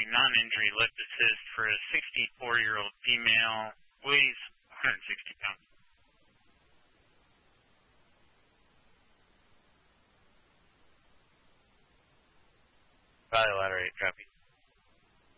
non-injury lift assist for a 64-year-old female, weighs 160 pounds. Valley Ladder 8, copy.